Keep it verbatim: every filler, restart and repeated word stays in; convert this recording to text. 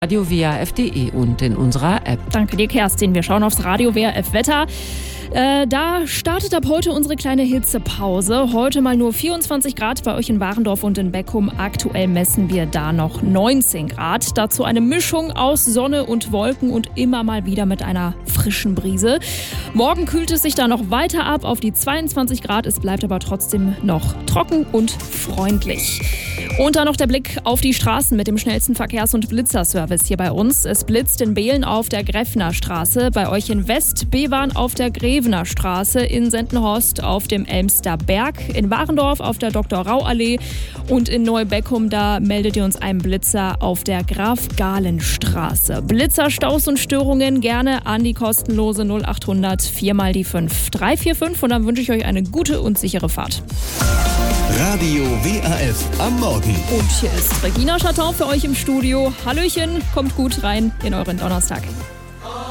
radio w a f punkt d e und in unserer App. Danke dir, Kerstin. Wir schauen aufs Radio W A F Wetter. Äh, da startet ab heute unsere kleine Hitzepause. Heute mal nur vierundzwanzig Grad bei euch in Warendorf und in Beckum. Aktuell messen wir da noch neunzehn Grad. Dazu eine Mischung aus Sonne und Wolken und immer mal wieder mit einer frischen Brise. Morgen kühlt es sich da noch weiter ab auf die zweiundzwanzig Grad. Es bleibt aber trotzdem noch trocken und freundlich. Und dann noch der Blick auf die Straßen mit dem schnellsten Verkehrs- und Blitzerservice hier bei uns. Es blitzt in Behlen auf der Greffner Straße, bei euch in West-Bewan auf der Grevener Straße, in Sendenhorst auf dem Elmster Berg, in Warendorf auf der Doktor-Rau-Allee und in Neubeckum, da meldet ihr uns einen Blitzer auf der Graf-Gahlen-Straße. Blitzerstaus und Störungen gerne an die kostenlose null acht hundert vier mal die fünf drei vier fünf und dann wünsche ich euch eine gute und sichere Fahrt. Radio W A F am Morgen. Und hier ist Regina Chaton für euch im Studio. Hallöchen, kommt gut rein in euren Donnerstag.